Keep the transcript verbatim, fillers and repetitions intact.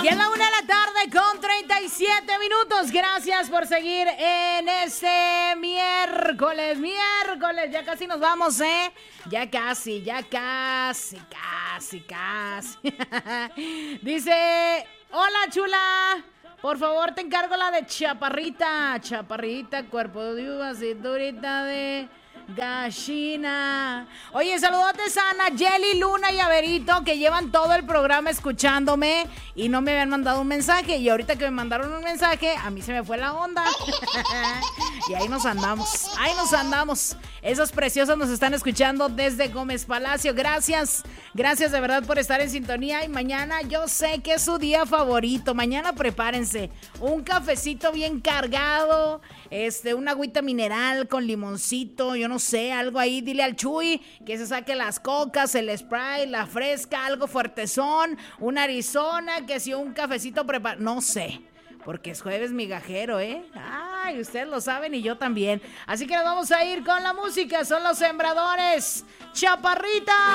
Y es la una de la tarde con treinta y siete minutos. Gracias por seguir en este miércoles. Miércoles, ya casi nos vamos, ¿eh? Ya casi, ya casi, casi, casi. Dice, hola chula. Por favor, te encargo la de chaparrita. Chaparrita, cuerpo de uva, cinturita de gallina. Oye, saludotes a Nayeli, Luna y Averito, que llevan todo el programa escuchándome y no me habían mandado un mensaje. Y ahorita que me mandaron un mensaje, a mí se me fue la onda. Y ahí nos andamos, ahí nos andamos. Esos preciosos nos están escuchando desde Gómez Palacio. Gracias, gracias de verdad por estar en sintonía. Y mañana yo sé que es su día favorito. Mañana prepárense un cafecito bien cargado, este, una agüita mineral con limoncito, yo no sé, algo ahí. Dile al Chuy que se saque las cocas, el spray, la fresca, algo fuertezón, una Arizona, que si un cafecito preparado, no sé. Porque es jueves migajero, ¿eh? Ay, ustedes lo saben y yo también. Así que nos vamos a ir con la música. Son los Sembradores. ¡Chaparrita!